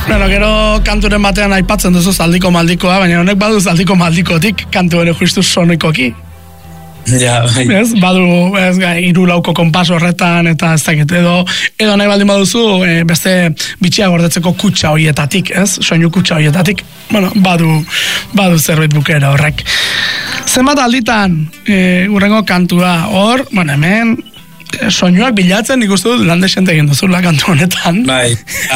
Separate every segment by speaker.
Speaker 1: Bueno, gero kanturen batean aipatzen duzu zaldiko maldikoa, baina honek badu zaldiko maldikotik kantu ere justu sonikoki.
Speaker 2: Ja, bai.
Speaker 1: Ez, badu, ez, 3-4 konpas horretan, eta ez dakit, edo nahi baldin baduzu, beste bitxia gordetzeko kutsa horietatik, ez, soinu kutsa horietatik, bueno, badu zerbait bukera horrek. Zenbat alditan, urrengo kantua, hor, bueno, hemen, soinuak bilatzen nik uste dut lande xente egin duzula kantu honetan.
Speaker 2: Bai,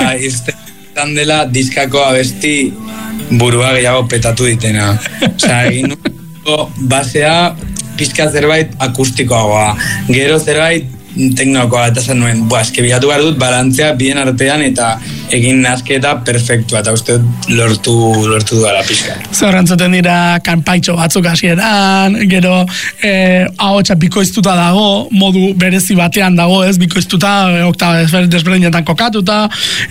Speaker 2: izan dela diskako abesti burua gehiago petatu ditena. Osea, egin basea pizka zerbait akustikoagoa, gero zerbait teknokoa, eta zen nuen, eske bilatu behar dut balantzea bien artean eta egin nasketa perfektua, eta uste lortu duela pizka.
Speaker 1: Zer entzuten dira kanpaitxo batzuk hasieran, gero ahotsa bikoiztuta dago, modu berezi batean dago, ez, bikoiztuta, oktaba desberdinetan kokatuta,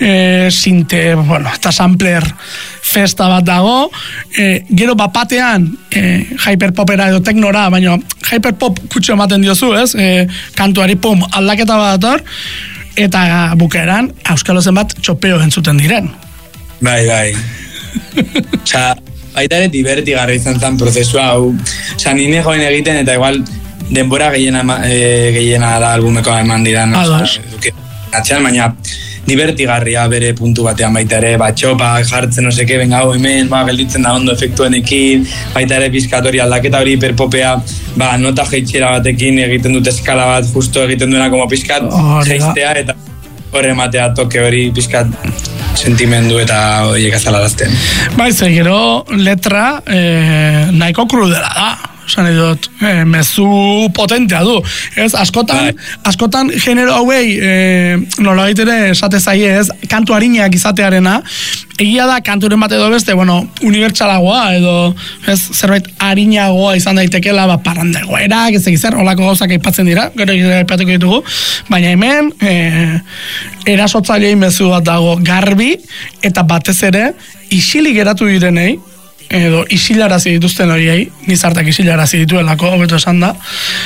Speaker 1: sinte, bueno, eta sampler festa bat dago, gero bapatean hyperpopera edo teknora, baina hyperpop kutxo ematen diozu, ez, kantuari pum, aldaketa bat dator, eta bukeran Euskalo zenbat txopeo entzuten diren.
Speaker 2: Bai. Osa, baita ere divertigarri izan zen prozesua hau. Osa, nire joen egiten eta igual denbora gehiena da albumeko eman diran. Atxean, baina divertigarria bere puntu batean baita ere, txopa jartzen oseke, benga hau hemen, gelditzen da ondo efektuenekin, baita ere pizkatori aldaketa hori hiperpopea, nota jeitxera batekin egiten dut eskala bat, justo egiten duena como pizkat jeistea, eta horre matea toke hori pizkat sentimendu eta horiek azalarazten.
Speaker 1: Ze gero letra nahiko krudela da. Esan edot, mezu potentea du. Ez, askotan genero hauei nola ere esate zaie, ez, kantu harinak izatearena, egia da kanturen bat edo beste, bueno, unibertsalagoa edo, ez, zerbait harinagoa izan daitekela, parandegoerak, ez egizar, olako gauzak aipatzen dira, gero aipatuko ditugu, baina hemen erasotzailein mezu bat dago garbi, eta batez ere, isilik geratu direnei, edo isilarazi dituzten horiei, nizartak isilarazi dituelako, hobeto esan da,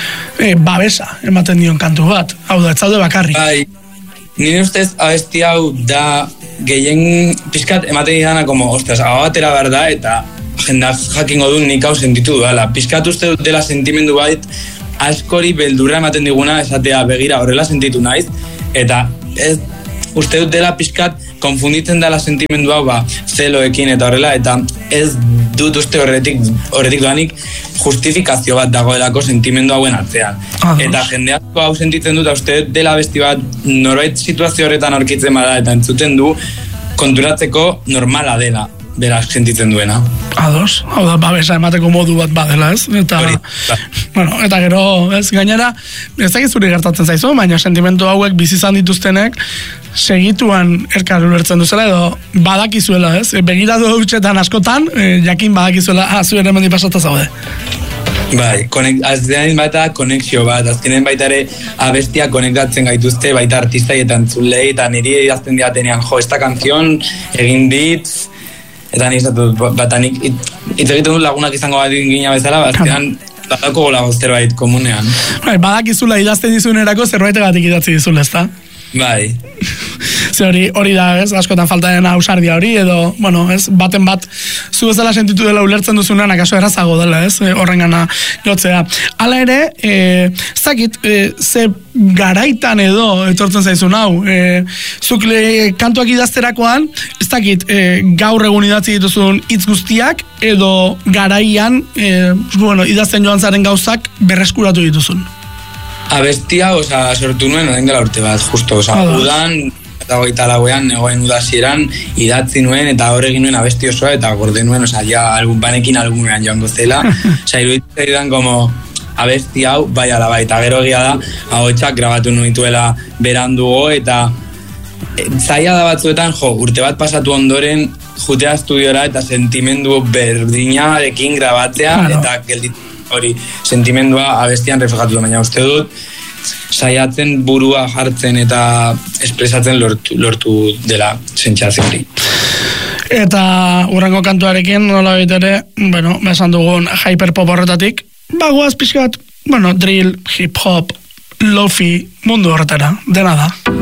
Speaker 1: babesa ematen dion kantu bat, hau da, ez zaude bakarrik.
Speaker 2: Bai, nire ustez abesti hau da gehien pizkat ematen didana como, ostras, hau batera behar da, eta jendak jakingo du nik hau sentitu duela. Pizkat uste dut dela sentimendu bait, askori beldurra ematen diguna, esatea begira horrela sentitu naiz, eta ez uste dut dela pizkat konfunditzen dela sentimendu hau zeloekin eta horrela, eta ez dut uste horretik doanik justifikazio bat dagoelako sentimendu hauen atzean. Eta jende asko hau sentitzen dut, uste dela besti bat norbait situazio horretan aurkitzen bada eta entzuten du konturatzeko normala dela berak sentitzen duena.
Speaker 1: Ados, hau da, babesa emateko modu bat badela, ez? Eta, bueno, eta gero, ez, gainera, ez dakit zuri gertatzen zaizu, baina sentimendu hauek bizizan dituztenek segituan erkar ulertzen duzela edo badakizuela, ez? Begiratu dutxetan askotan, jakin badakizuela, zu ere mendi pasata zaude.
Speaker 2: Bai, azkenean baita konexio bat, azkenean baita ere abestia konektatzen gaituzte, baita artistai eta entzulei, eta niri idazten diatenean, esta kanzion egin dit, eta nik izatu, nik hitz egiten dut lagunak izango bat gina bezala, azkenean badako gola zerbait komunean.
Speaker 1: Bai, badakizula idazten dizunerako zerbaitegatik idatzi dizula, ezta?
Speaker 2: Bai.
Speaker 1: Ze hori da, ez, askotan falta dena ausardia hori, edo, bueno, ez, baten bat zu bezala sentitu dela ulertzen duzunean, akaso errazago dela, ez, horrengana jotzea. Hala ere, zakit, ze garaitan edo, etortzen zaizun hau, zuk kantuak idazterakoan, ez dakit, gaur egun idatzi dituzun hitz guztiak, edo garaian, bueno, idazten joan zaren gauzak berreskuratu dituzun.
Speaker 2: Abestia, sortu nuen orain dela urte bat, justo, udan, eta 24ean, negoen udazieran, idatzi nuen, eta horregin nuen abesti osoa, eta gorde nuen, banekin albumean joango zela, iruditzen zaidan, como, abesti hau, bai ala bai, eta gero egia da, ahotsak grabatu nuituela berandugo, eta zaila da batzuetan, urte bat pasatu ondoren, jutea estudiora, eta sentimendu berdinarekin grabatzea, eta gelditzen. Hori, sentimendua abestian reflejatu da, baina uste dut saiatzen burua jartzen eta espresatzen lortu dela sentsazio hori.
Speaker 1: Eta urrengo kantuarekin nola ere, bueno, esan dugun hyperpop horretatik, bagoaz pixkat, bueno, drill, hip hop, lofi, mundu horretara, dena da.